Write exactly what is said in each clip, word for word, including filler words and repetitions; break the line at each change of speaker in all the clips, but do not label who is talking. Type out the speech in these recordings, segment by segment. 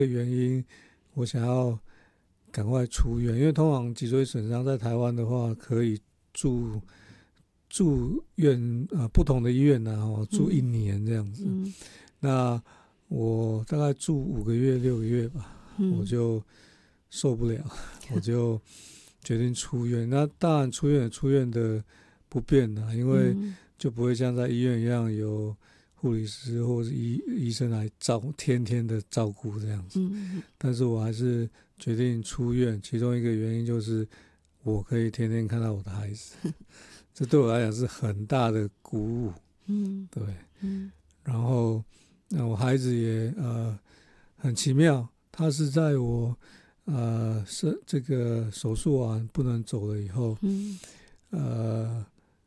原因，我想要赶快出院，因为通常脊椎损伤在台湾的话，可以住住院呃不同的医院呢、啊，住一年这样子。嗯、那我大概住五个月六个月吧，嗯、我就受不了，我就决定出院。那当然出院有出院的不便啦，因为就不会像在医院一样有护理师或是 医, 医生来照天天的照顾这样子。嗯、但是我还是决定出院，其中一个原因就是我可以天天看到我的孩子，这对我来讲是很大的鼓舞。嗯，对，嗯，然后那我孩子也呃很奇妙，他是在我呃是这个手术完不能走了以后，嗯，呃。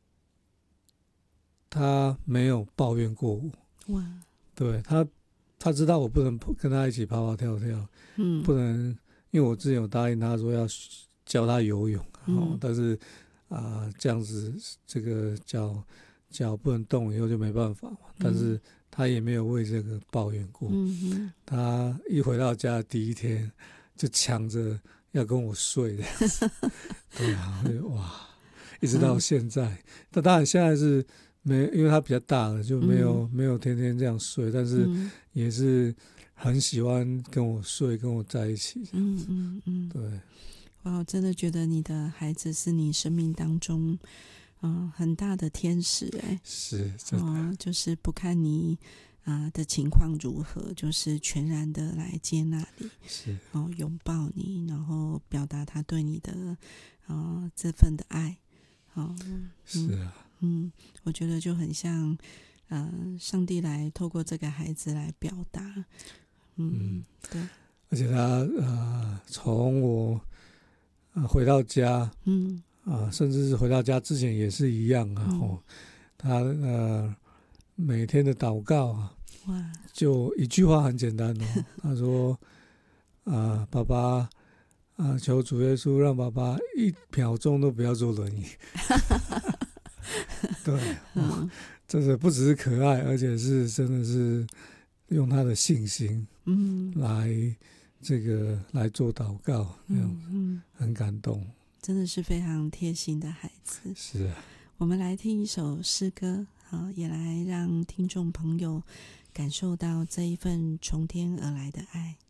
他没有抱怨过我，哇！对他，他知道我不能跟他一起跑跑跳跳，嗯，不能，因为我之前有答应他说要教他游泳，嗯哦、但是啊、呃、这样子这个脚脚不能动以后就没办法嘛，嗯、但是他也没有为这个抱怨过，嗯、他一回到家的第一天就抢着要跟我睡这样子，对啊，哇，一直到现在，那、嗯、当然现在是。没，因为他比较大了，就没有、嗯、没有天天这样睡，但是也是很喜欢跟我睡，跟我在一起。嗯嗯嗯，对。
哇，我真的觉得你的孩子是你生命当中，嗯、呃，很大的天使哎。
是，真的、
呃。就是不看你啊、呃、的情况如何，就是全然的来接纳你，
是，
哦，拥抱你，然后表达他对你的呃这份的爱。哦，嗯、
是啊。
嗯，我觉得就很像，呃，上帝来透过这个孩子来表达，嗯，嗯对，
而且他呃，从我、呃、回到家，嗯啊、呃，甚至是回到家之前也是一样啊，嗯、哦，他呃每天的祷告啊，哇，就一句话很简单哦，他说啊、呃，爸爸。啊！求主耶稣让爸爸一秒钟都不要坐轮椅。对，嗯，这是不只是可爱，而且是真的是用他的信心，嗯，来这个来做祷告，这样子，嗯，很感动，
真的是非常贴心的孩子。
是啊，
我们来听一首诗歌，好，也来让听众朋友感受到这一份从天而来的爱。